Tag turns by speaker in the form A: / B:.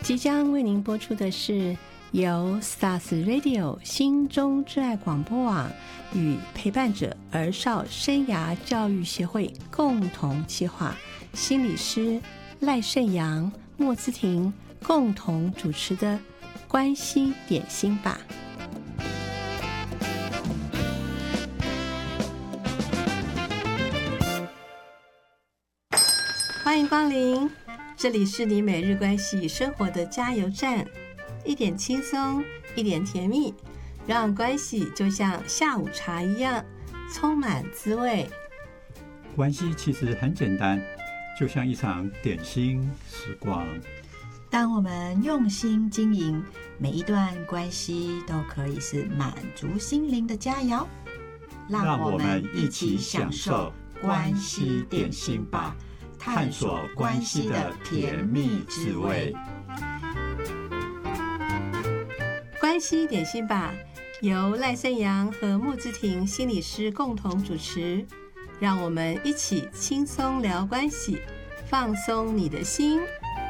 A: 即将为您播出的是由 Stars Radio 心中之爱广播网与陪伴者儿少生涯教育协会共同企划，心理师赖胜阳、莫姿婷共同主持的关系点心吧。欢迎光临，这里是你每日关系生活的加油站，一点轻松，一点甜蜜，让关系就像下午茶一样，充满滋味。
B: 关系其实很简单，就像一场点心时光。
C: 当我们用心经营，每一段关系都可以是满足心灵的佳肴。
B: 让我们一起享受关系点心吧，探索关系的甜蜜滋味。
A: 关系点心吧，由赖胜阳和莫姿婷心理师共同主持，让我们一起轻松聊关系，放松你的心，